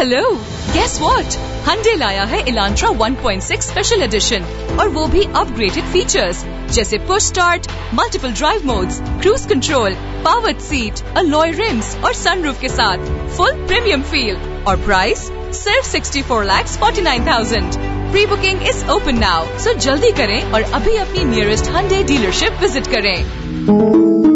Hello, guess what? Hyundai लाया है Elantra 1.6 special edition और वो भी अपग्रेडेड फीचर्स जैसे push start, multiple drive modes, cruise control, powered seat, alloy RIMS और सनरूफ के साथ फुल प्रीमियम फील और प्राइस सिर्फ 64,49,000। Pre booking is open now, सो जल्दी करें और अभी अपनी नियरेस्ट Hyundai डीलरशिप विजिट करें।